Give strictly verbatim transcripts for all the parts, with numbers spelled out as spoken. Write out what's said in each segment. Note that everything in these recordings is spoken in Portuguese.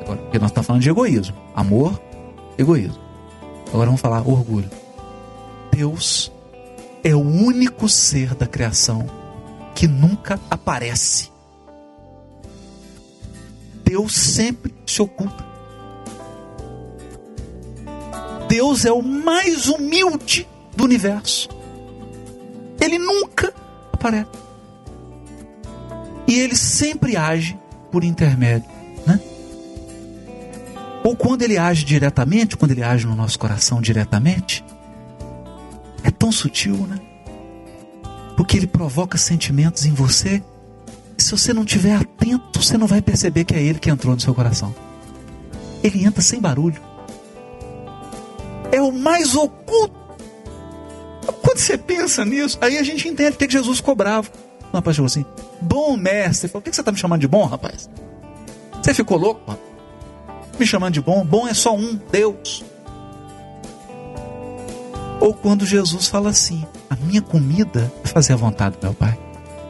Agora, porque nós estamos falando de egoísmo. Amor, egoísmo. Agora vamos falar orgulho. Deus é o único ser da criação que nunca aparece. Deus sempre se oculta. Deus é o mais humilde do universo. Ele nunca aparece. E ele sempre age por intermédio, né? Ou quando ele age diretamente, quando ele age no nosso coração diretamente, é tão sutil, né? Porque ele provoca sentimentos em você, e se você não estiver atento, você não vai perceber que é ele que entrou no seu coração. Ele entra sem barulho. É o mais oculto. Quando você pensa nisso, aí a gente entende porque que Jesus ficou bravo. O rapaz chegou assim: bom mestre. Ele falou: por que você está me chamando de bom, rapaz? Você ficou louco, mano? Me chamando de bom? Bom é só um, Deus. Ou quando Jesus fala assim: a minha comida é fazer a vontade do meu Pai,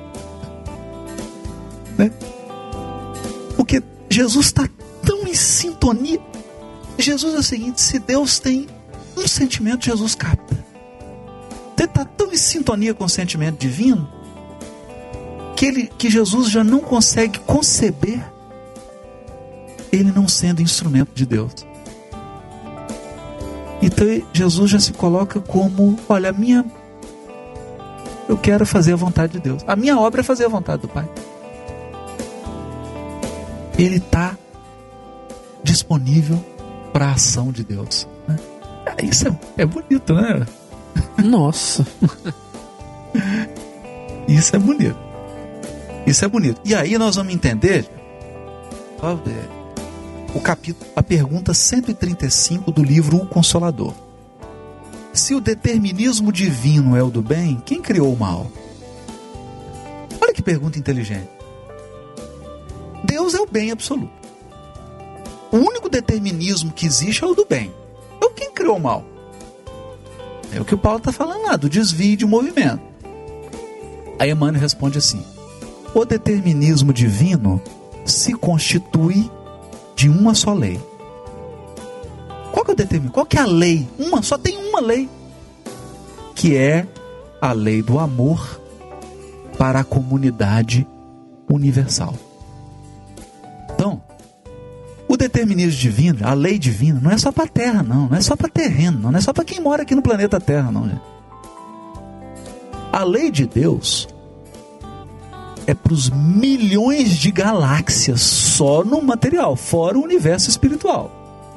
né? Porque Jesus está tão em sintonia. Jesus é o seguinte: se Deus tem um sentimento, Jesus capta. Ele está tão em sintonia com o sentimento divino que, ele, que Jesus já não consegue conceber ele não sendo instrumento de Deus. Então Jesus já se coloca como: olha, a minha, eu quero fazer a vontade de Deus. A minha obra é fazer a vontade do Pai. Ele está disponível para a ação de Deus, né? Isso é, é bonito, né? Nossa. Isso é bonito. Isso é bonito. E aí nós vamos entender o capítulo, a pergunta cento e trinta e cinco do livro O Consolador. Se o determinismo divino é o do bem, quem criou o mal? Olha que pergunta inteligente. Deus é o bem absoluto. O único determinismo que existe é o do bem. Então quem criou o mal? É o que o Paulo está falando lá, do desvio de movimento. Aí Emmanuel responde assim: o determinismo divino se constitui de uma só lei. Qual que é o determinismo? Qual que é a lei? Uma, só tem uma lei, que é a lei do amor para a comunidade universal. Então, o determinismo divino, a lei divina, não é só para a Terra, não. Não é só para terreno, não. Não é só para quem mora aqui no planeta Terra, não, gente. A lei de Deus é para os milhões de galáxias só no material, fora o universo espiritual.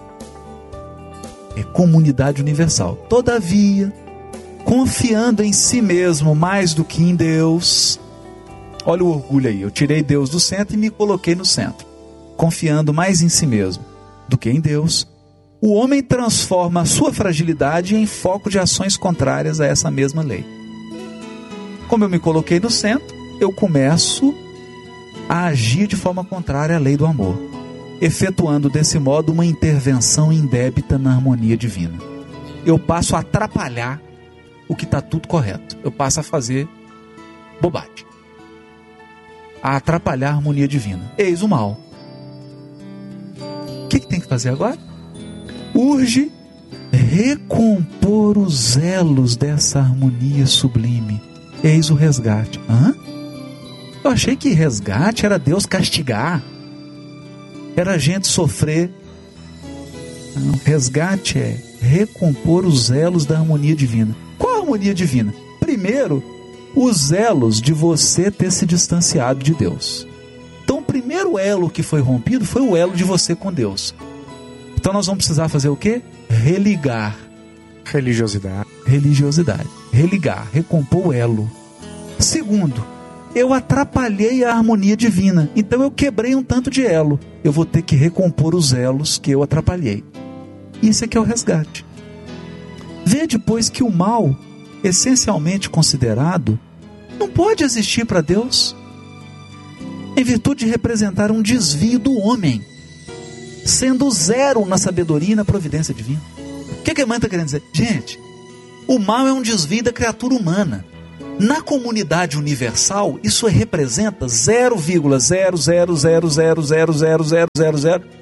É comunidade universal. Todavia, confiando em si mesmo mais do que em Deus, olha o orgulho aí, eu tirei Deus do centro e me coloquei no centro. Confiando mais em si mesmo do que em Deus, o homem transforma a sua fragilidade em foco de ações contrárias a essa mesma lei. Como eu me coloquei no centro, eu começo a agir de forma contrária à lei do amor, efetuando desse modo uma intervenção indébita na harmonia divina. Eu passo a atrapalhar o que está tudo correto. Eu passo a fazer bobagem, a atrapalhar a harmonia divina. Eis o mal. O que, que tem que fazer agora? Urge recompor os elos dessa harmonia sublime. Eis o resgate. Hã? Eu achei que resgate era Deus castigar, era a gente sofrer. Não, resgate é recompor os elos da harmonia divina. Qual a harmonia divina? Primeiro, os elos de você ter se distanciado de Deus. Então o primeiro elo que foi rompido foi o elo de você com Deus. Então nós vamos precisar fazer o quê? Religar. Religiosidade. Religiosidade. Religar, recompor o elo. Segundo, eu atrapalhei a harmonia divina. Então eu quebrei um tanto de elo. Eu vou ter que recompor os elos que eu atrapalhei. Isso aqui é o resgate. Vê depois que o mal, essencialmente considerado, não pode existir para Deus, em virtude de representar um desvio do homem, sendo zero na sabedoria e na providência divina. O que, que a mãe está querendo dizer? Gente, o mal é um desvio da criatura humana. Na comunidade universal, isso representa zero vírgula zero zero zero zero zero zero zero zero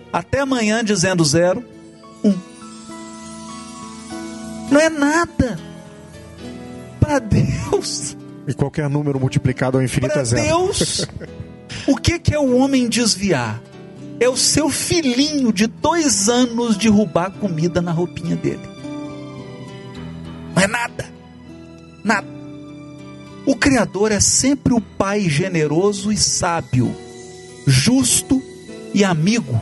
até amanhã dizendo zero, um. Não é nada. Para Deus. E qualquer número multiplicado ao infinito Para é zero. Deus, o que, que é o homem desviar? É o seu filhinho de dois anos derrubar comida na roupinha dele. Não é nada. Nada. O Criador é sempre o Pai generoso e sábio, justo e amigo,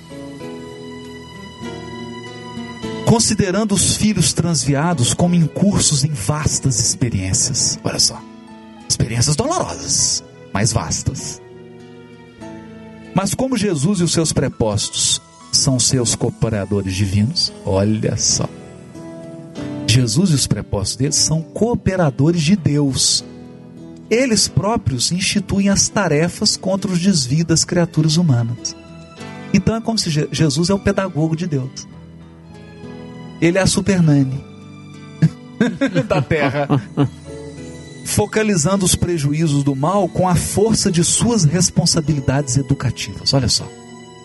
considerando os filhos transviados como incursos em vastas experiências. Olha só, experiências dolorosas, mas vastas. Mas como Jesus e os seus prepostos são seus cooperadores divinos, olha só, Jesus e os prepostos deles são cooperadores de Deus. Eles próprios instituem as tarefas contra os desvios das criaturas humanas. Então é como se Jesus é o pedagogo de Deus. Ele é a supernani da terra, focalizando os prejuízos do mal com a força de suas responsabilidades educativas. Olha só.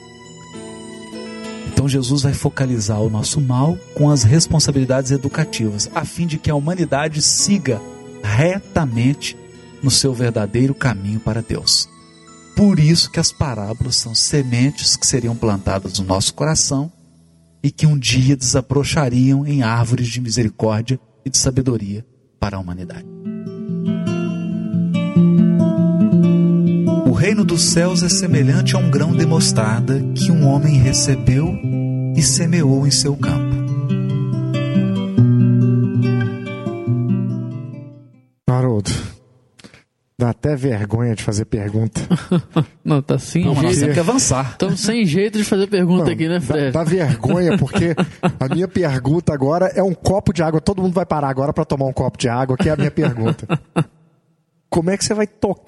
Então Jesus vai focalizar o nosso mal com as responsabilidades educativas, a fim de que a humanidade siga retamente no seu verdadeiro caminho para Deus. Por isso que as parábolas são sementes que seriam plantadas no nosso coração e que um dia desabrochariam em árvores de misericórdia e de sabedoria para a humanidade. O reino dos céus é semelhante a um grão de mostarda que um homem recebeu e semeou em seu campo. Haroldo, dá até vergonha de fazer pergunta. Não, tá sem Não, jeito. nós temos que avançar. Estamos sem jeito de fazer pergunta Não, aqui, né, Fred? Dá, dá vergonha, porque a minha pergunta agora é um copo de água. Todo mundo vai parar agora para tomar um copo de água, que é a minha pergunta. Como é que você vai tocar